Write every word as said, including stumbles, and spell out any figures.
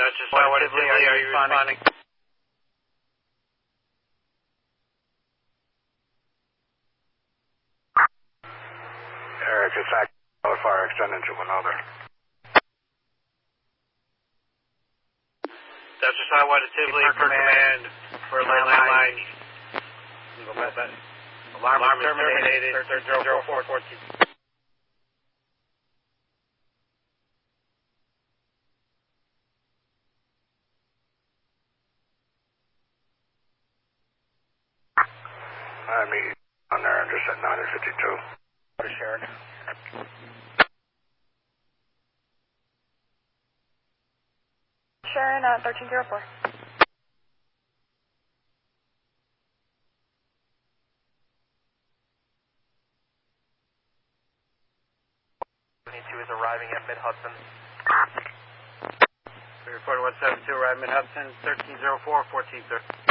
That's just why, what are you responding? Eric, it's act fire extending to another. That's just how I wanted to per command for landline. Alarm, Alarm is terminated, thirteen zero four fourteen. I'm on there, just at nine fifty-two. What is Sharon? Sharon, uh, thirteen zero four. twenty-two is arriving at Mid-Hudson. We reported one seven two, arrived Mid-Hudson, thirteen zero four, fourteen thirty.